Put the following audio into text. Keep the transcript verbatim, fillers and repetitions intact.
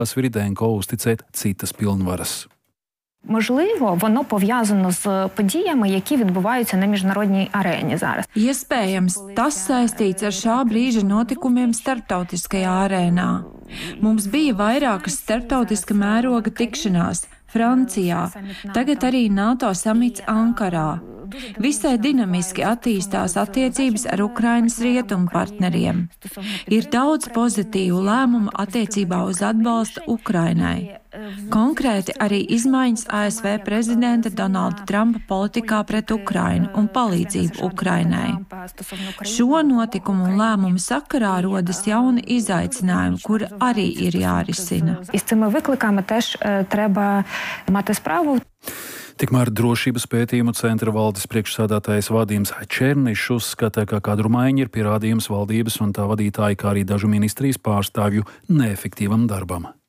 Свириденко uzticēt citas pilnvaras. Можливо, воно пов'язано з подіями, які відбуваються на міжнародній arēņi зараз. Iespējams, tas saistīts ar šā brīža notikumiem starptautiskajā arēnā. Mums bija vairākas starptautiska mēroga tikšanās Francijā, tagad arī NATO samits Ankarā. Visai dinamiski attīstās attiecības ar Ukrainas rietumu partneriem. Ir daudz pozitīvu lēmumu attiecībā uz atbalstu Ukrainai. Konkrēti arī izmaiņas A S V prezidenta Donalda Trumpa politikā pret Ukrainu un palīdzību Ukrainai. Šo notikumu un lēmumu sakarā rodas jauni izaicinājumi, kuri arī ir jārisina. Із цими викликами теж треба мати справу. Tikmēr Drošības pētījumu centra valdes priekšsādātājs Vadims Černišs uzskata, ka kadru maiņa ir pierādījums valdības un tā vadītāja, kā arī dažu ministrijas pārstāvju neefektīvam darbam.